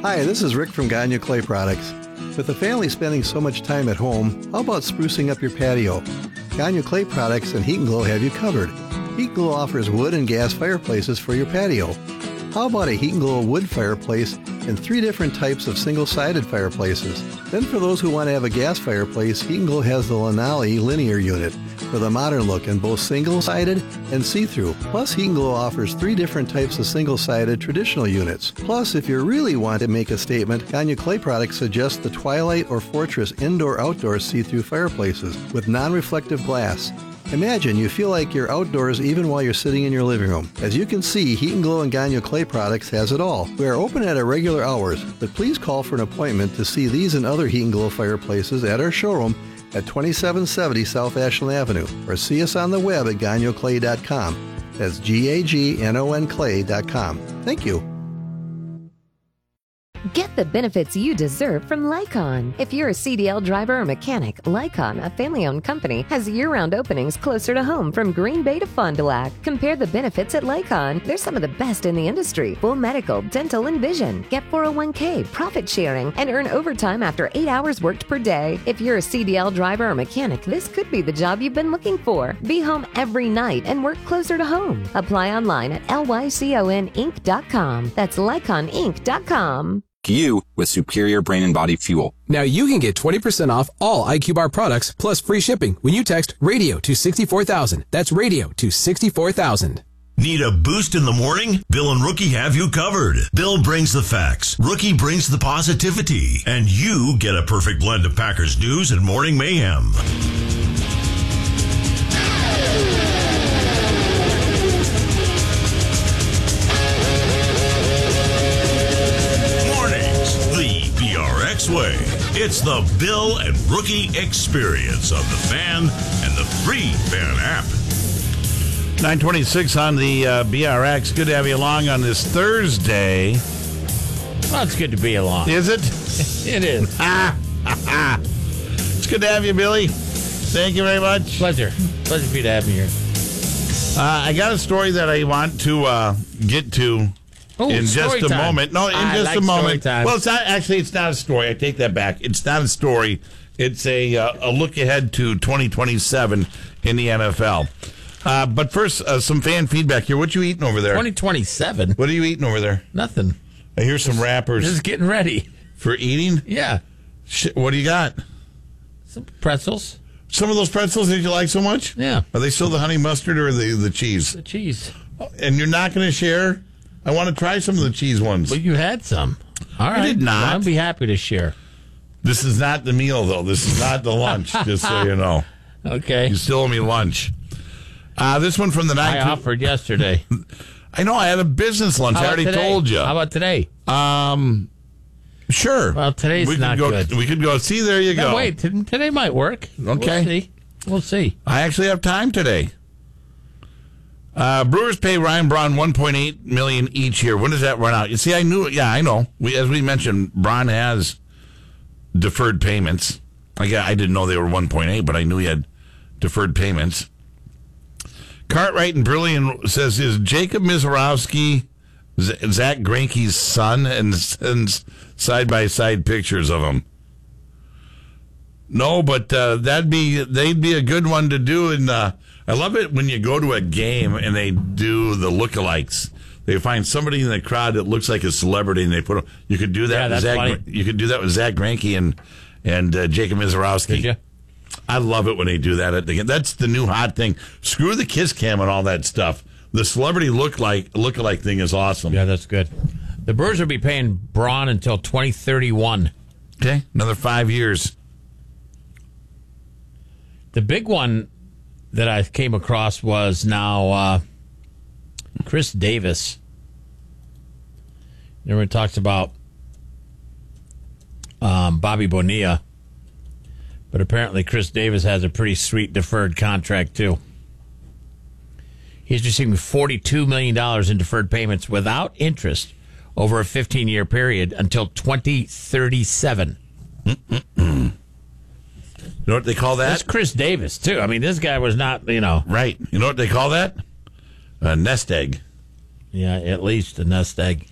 Hi, this is Rick from Gagne Clay Products. With the family spending so much time at home, how about sprucing up your patio? Gagne Clay Products and Heat and Glow have you covered. Heat and Glow offers wood and gas fireplaces for your patio. How about a Heat and Glow wood fireplace and 3 different types of single-sided fireplaces? Then for those who want to have a gas fireplace, Heat and Glow has the Lanali linear unit for the modern look in both single-sided and see-through. Plus, Heat and Glow offers 3 different types of single-sided traditional units. Plus, if you really want to make a statement, Gagne Clay Products suggests the Twilight or Fortress indoor-outdoor see-through fireplaces with non-reflective glass. Imagine you feel like you're outdoors even while you're sitting in your living room. As you can see, Heat and Glow and Gagne Clay Products has it all. We are open at our regular hours, but please call for an appointment to see these and other Heat and Glow fireplaces at our showroom at 2770 South Ashland Avenue, or see us on the web at gagnoclay.com. That's GAGNON clay.com. Thank you. Get the benefits you deserve from Lycon. If you're a CDL driver or mechanic, Lycon, a family-owned company, has year-round openings closer to home from Green Bay to Fond du Lac. Compare the benefits at Lycon. They're some of the best in the industry. Full medical, dental, and vision. Get 401k, profit sharing, and earn overtime after 8 hours worked per day. If you're a CDL driver or mechanic, this could be the job you've been looking for. Be home every night and work closer to home. Apply online at lyconinc.com. That's lyconinc.com. You with superior brain and body fuel. Now you can get 20% off all IQ Bar products plus free shipping when you text radio to 64,000. That's radio to 64,000. Need a boost in the morning? Bill and Rookie have you covered. Bill brings the facts, Rookie brings the positivity, and you get a perfect blend of Packers news and morning mayhem. Way. It's the Bill and Rookie experience of the Fan and the free Fan app. 9:26 on the BRX. Good to have you along on this Thursday. Well, it's good to be along. Is it? It is. It's good to have you, Billy. Thank you very much. Pleasure for you to have me here. I got a story that I want to get to. In just a moment. No, in just a moment. Well, it's not a story. I take that back. It's not a story. It's a look ahead to 2027 in the NFL. But first, some fan feedback here. What you eating over there? 2027? What are you eating over there? Nothing. I hear some wrappers. Just getting ready. For eating? Yeah. What do you got? Some pretzels. Some of those pretzels that you like so much? Yeah. Are they still the honey mustard or the cheese? The cheese. And you're not going to share? I want to try some of the cheese ones. Well, you had some. All right. I did not. Well, I'd be happy to share. This is not the meal, though. This is not the lunch, just so you know. Okay. You still owe me lunch. This one from the night. I offered yesterday. I know. I had a business lunch. I already told you. How about today? Sure. Well, today's not good. We could go. See, there you go. No, wait. Today might work. Okay. We'll see. I actually have time today. Brewers pay Ryan Braun $1.8 million each year. When does that run out? You see, I knew. Yeah, I know. As we mentioned, Braun has deferred payments. I didn't know they were 1.8, but I knew he had deferred payments. Cartwright and Brilliant says, is Jacob Mizorowski Zach Greinke's son, and sends side-by-side pictures of him? No, but they'd be a good one to do. And I love it when you go to a game and they do the lookalikes. They find somebody in the crowd that looks like a celebrity, and they put. You could do that. Yeah, You could do that with Zach Greinke and Jacob Mizorowski. Did you? I love it when they do that at the game. That's the new hot thing. Screw the kiss cam and all that stuff. The celebrity lookalike thing is awesome. Yeah, that's good. The Brewers will be paying Braun until 2031. Okay, another 5 years. The big one that I came across was now Chris Davis. Everyone talks about Bobby Bonilla, but apparently Chris Davis has a pretty sweet deferred contract too. He's receiving $42 million in deferred payments without interest over a 15-year period until 2037. You know what they call that? That's Chris Davis, too. I mean, this guy was not, Right. You know what they call that? A nest egg. Yeah, at least a nest egg.